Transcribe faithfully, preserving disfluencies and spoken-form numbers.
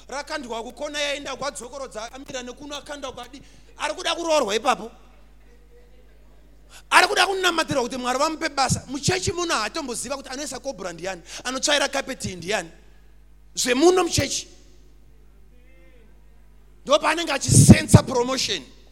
rakandwa kukona yaenda kwadzokorodza amira nekuno akanda kwadi ari kuda kuroorwa ipapo ari kuda kunamatira kuti Mwari vamupe basa muchechi muno hatomboziva kuti anoisa kobra ndiani anotsvaira kapeti ndiani zvemuno muchechi ndo paanenge achisensa promotion